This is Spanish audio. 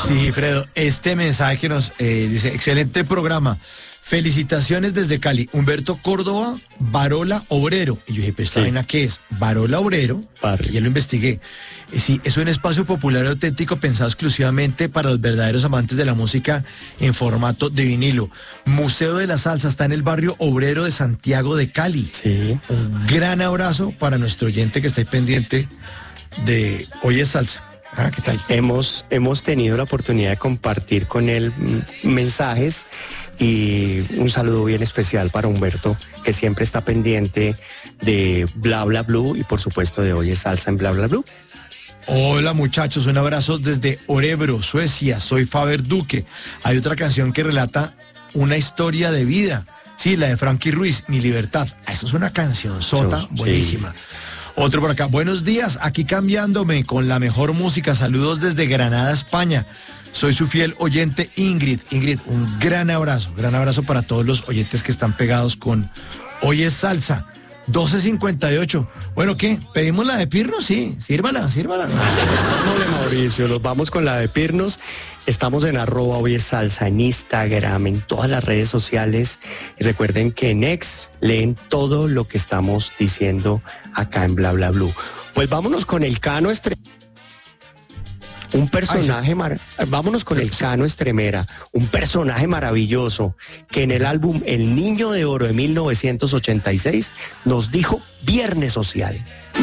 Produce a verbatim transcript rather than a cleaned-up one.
Sí, Fredo, este mensaje que nos eh, dice, excelente programa. Felicitaciones desde Cali. Humberto Córdoba, Barola Obrero. Y yo dije, pues, ¿esta Sí. vaina qué es? Barola Obrero. Barrio. Y ya lo investigué. Eh, sí, es un espacio popular y auténtico pensado exclusivamente para los verdaderos amantes de la música en formato de vinilo. Museo de la Salsa está en el barrio obrero de Santiago de Cali. Sí. Un gran abrazo para nuestro oyente que está ahí pendiente de Hoy es Salsa. Ah, ¿qué tal? Hemos, hemos tenido la oportunidad de compartir con él mm, mensajes y un saludo bien especial para Humberto, que siempre está pendiente de Bla Bla Blue y por supuesto de Hoy es Salsa en Bla Bla Blue. Hola muchachos, un abrazo desde Orebro, Suecia. Soy Faber Duque. Hay otra canción que relata una historia de vida. Sí, la de Frankie Ruiz, Mi Libertad. Eso es una canción sota Sí. buenísima. Otro por acá. Buenos días, aquí cambiándome con la mejor música. Saludos desde Granada, España. Soy su fiel oyente Ingrid. Ingrid, un gran abrazo. Gran abrazo para todos los oyentes que están pegados con Hoy es Salsa. doce cincuenta y ocho. Bueno, ¿qué? ¿Pedimos la de Pirno? Sí, sírvala, sírvala. Hola Mauricio, nos vamos con la de Pirnos. Estamos en arroba Hoy es Salsa, en Instagram, en todas las redes sociales. Y recuerden que en X leen todo lo que estamos diciendo acá en Bla Bla Blue. Pues vámonos con el Cano Estremera. Un personaje, mar... vámonos con Sí, el sí. Cano Estremera, un personaje maravilloso que en el álbum El Niño de Oro de mil novecientos ochenta y seis nos dijo Viernes Social.